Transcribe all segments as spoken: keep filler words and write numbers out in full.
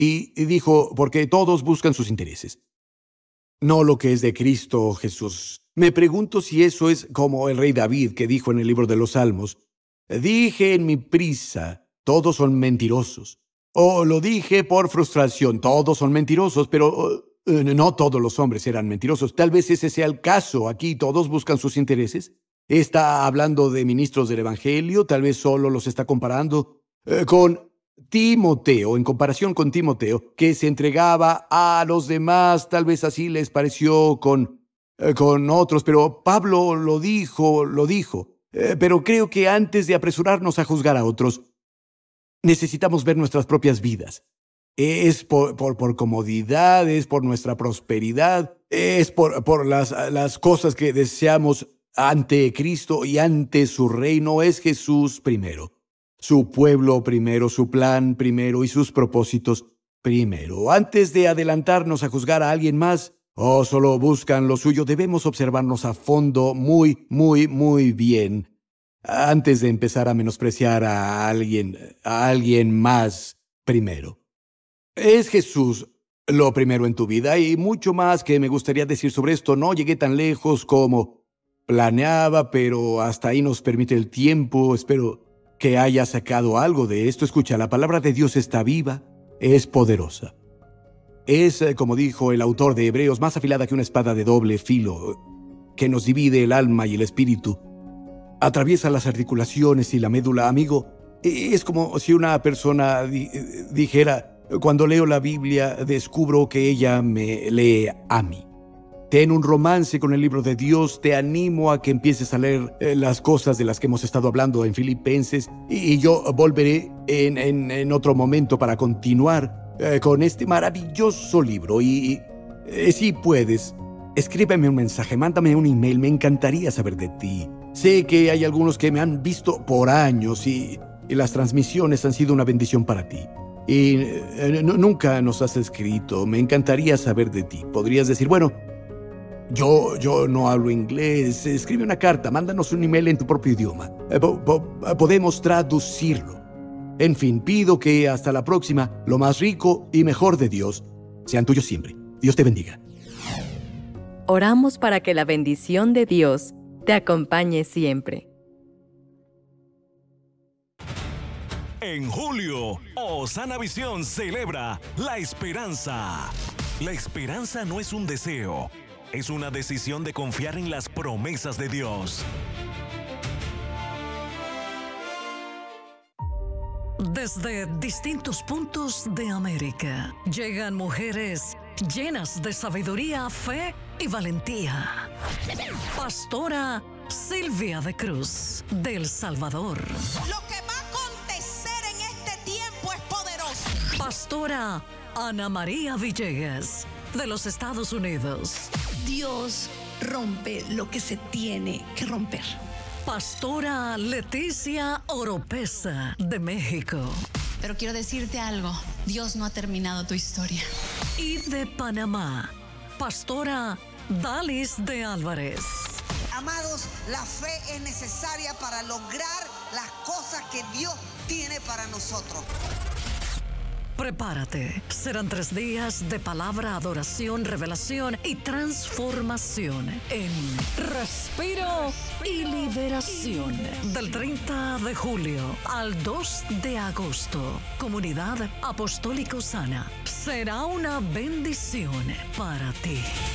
Y, y dijo, porque todos buscan sus intereses, no lo que es de Cristo Jesús. Me pregunto si eso es como el rey David, que dijo en el libro de los Salmos, dije en mi prisa, todos son mentirosos. O lo dije por frustración, todos son mentirosos, pero uh, no todos los hombres eran mentirosos. Tal vez ese sea el caso. Aquí todos buscan sus intereses. Está hablando de ministros del Evangelio, tal vez solo los está comparando uh, con Timoteo, en comparación con Timoteo, que se entregaba a los demás. Tal vez así les pareció con, uh, con otros, pero Pablo lo dijo, lo dijo. Uh, pero creo que antes de apresurarnos a juzgar a otros, necesitamos ver nuestras propias vidas. Es por, por, por comodidad, es por nuestra prosperidad, es por, por las, las cosas que deseamos ante Cristo y ante su reino. Es Jesús primero, su pueblo primero, su plan primero y sus propósitos primero. Antes de adelantarnos a juzgar a alguien más, o solo buscan lo suyo, debemos observarnos a fondo muy, muy, muy bien antes de empezar a menospreciar a alguien, a alguien más primero. Es Jesús lo primero en tu vida, y mucho más que me gustaría decir sobre esto. No llegué tan lejos como planeaba, pero hasta ahí nos permite el tiempo. Espero que hayas sacado algo de esto. Escucha, la palabra de Dios está viva, es poderosa. Es, como dijo el autor de Hebreos, más afilada que una espada de doble filo, que nos divide el alma y el espíritu. Atraviesa las articulaciones y la médula. Amigo, es como si una persona di- dijera, cuando leo la Biblia, descubro que ella me lee a mí. Ten un romance con el libro de Dios. Te animo a que empieces a leer eh, las cosas de las que hemos estado hablando en Filipenses, y, y yo volveré en, en, en otro momento para continuar eh, con este maravilloso libro. Y eh, si puedes, escríbeme un mensaje, mándame un email. Me encantaría saber de ti. Sé que hay algunos que me han visto por años y, y las transmisiones han sido una bendición para ti. Y eh, no, nunca nos has escrito. Me encantaría saber de ti. Podrías decir, bueno, yo, yo no hablo inglés. Escribe una carta, mándanos un email en tu propio idioma. Eh, po, po, podemos traducirlo. En fin, pido que hasta la próxima, lo más rico y mejor de Dios sean tuyos siempre. Dios te bendiga. Oramos para que la bendición de Dios te acompañe siempre. En julio, Osana Visión celebra la esperanza. La esperanza no es un deseo, es una decisión de confiar en las promesas de Dios. Desde distintos puntos de América llegan mujeres llenas de sabiduría, fe y valentía. Pastora Silvia de Cruz, de El Salvador. Lo que va a acontecer en este tiempo es poderoso. Pastora Ana María Villegas, de los Estados Unidos. Dios rompe lo que se tiene que romper. Pastora Leticia Oropesa, de México. Pero quiero decirte algo, Dios no ha terminado tu historia. Y de Panamá, Pastora Dalis de Álvarez. Amados, la fe es necesaria para lograr las cosas que Dios tiene para nosotros. Prepárate, serán tres días de palabra, adoración, revelación y transformación en Respiro y Liberación. Del treinta de julio al dos de agosto, Comunidad Apostólica Osana. Será una bendición para ti.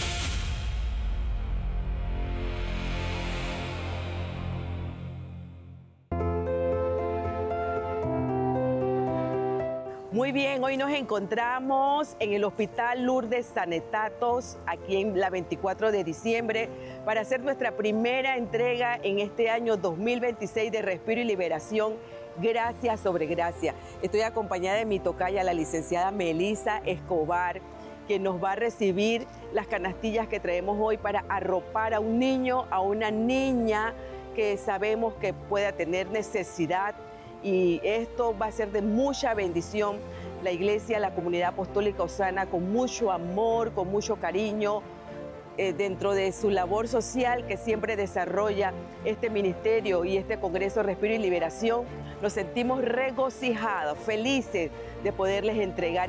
Muy bien, hoy nos encontramos en el Hospital Lourdes Sanetatos, aquí en la veinticuatro de diciembre, para hacer nuestra primera entrega en este año dos mil veintiséis de Respiro y Liberación, Gracia sobre Gracia. Estoy acompañada de mi tocaya, la licenciada Melissa Escobar, que nos va a recibir las canastillas que traemos hoy para arropar a un niño, a una niña que sabemos que pueda tener necesidad. Y esto va a ser de mucha bendición. La iglesia, la comunidad apostólica Osana, con mucho amor, con mucho cariño, eh, dentro de su labor social que siempre desarrolla este ministerio y este Congreso Respiro y Liberación, nos sentimos regocijados, felices de poderles entregar